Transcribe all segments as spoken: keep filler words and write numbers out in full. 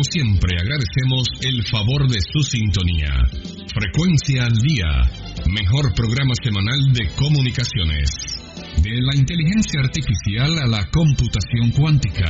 Como siempre, agradecemos el favor de su sintonía. Frecuencia al Día, mejor programa semanal de comunicaciones. De la inteligencia artificial a la computación cuántica,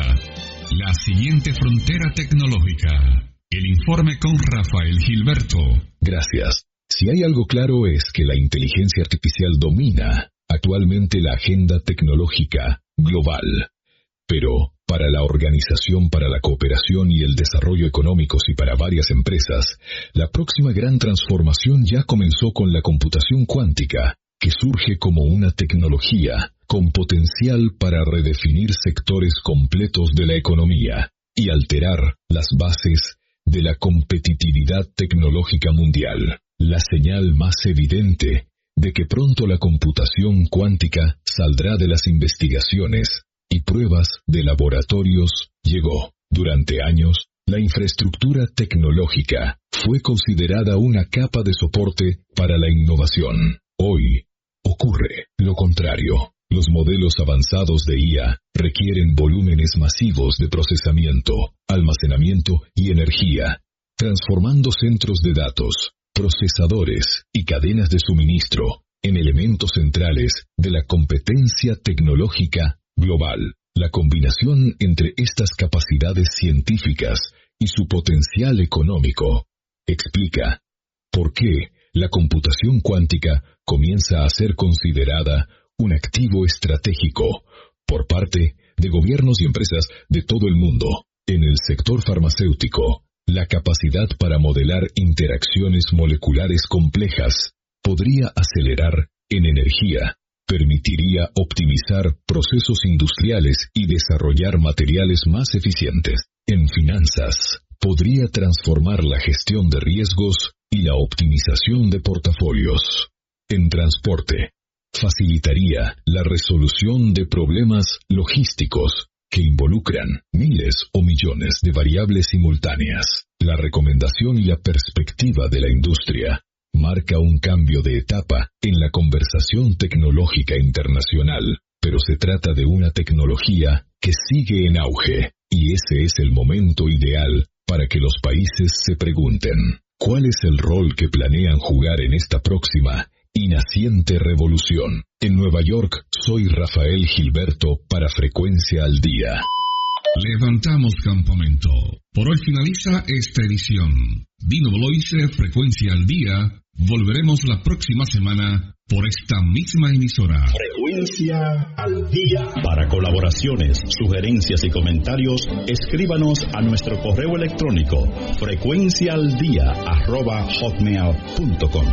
la siguiente frontera tecnológica. El informe con Rafael Gilberto. Gracias. Si hay algo claro es que la inteligencia artificial domina actualmente la agenda tecnológica global. Pero, para la Organización para la Cooperación y el Desarrollo Económicos y para varias empresas, la próxima gran transformación ya comenzó con la computación cuántica, que surge como una tecnología con potencial para redefinir sectores completos de la economía y alterar las bases de la competitividad tecnológica mundial. La señal más evidente de que pronto la computación cuántica saldrá de las investigaciones y pruebas de laboratorios llegó. Durante años, la infraestructura tecnológica fue considerada una capa de soporte para la innovación. Hoy, ocurre lo contrario. Los modelos avanzados de I A requieren volúmenes masivos de procesamiento, almacenamiento y energía, transformando centros de datos, procesadores y cadenas de suministro en elementos centrales de la competencia tecnológica global. La combinación entre estas capacidades científicas y su potencial económico explica por qué la computación cuántica comienza a ser considerada un activo estratégico por parte de gobiernos y empresas de todo el mundo. En el sector farmacéutico, la capacidad para modelar interacciones moleculares complejas podría acelerar en energía, permitiría optimizar procesos industriales y desarrollar materiales más eficientes. En finanzas, podría transformar la gestión de riesgos y la optimización de portafolios. En transporte, facilitaría la resolución de problemas logísticos que involucran miles o millones de variables simultáneas. La recomendación y la perspectiva de la industria marca un cambio de etapa en la conversación tecnológica internacional, pero se trata de una tecnología que sigue en auge, y ese es el momento ideal para que los países se pregunten, ¿cuál es el rol que planean jugar en esta próxima y naciente revolución? En Nueva York, soy Rafael Gilberto para Frecuencia al Día. Levantamos campamento. Por hoy finaliza esta edición. Dino Bloise, Frecuencia al Día. Volveremos la próxima semana por esta misma emisora. Frecuencia al Día. Para colaboraciones, sugerencias y comentarios, escríbanos a nuestro correo electrónico frecuenciaaldia arroba hotmail punto com.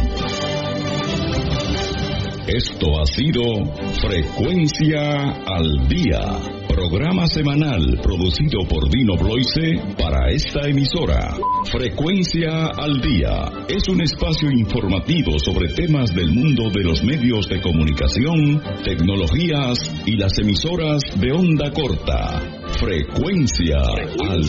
Esto ha sido Frecuencia al Día, programa semanal producido por Dino Bloise para esta emisora. Frecuencia al Día es un espacio informativo sobre temas del mundo de los medios de comunicación, tecnologías y las emisoras de onda corta. Frecuencia al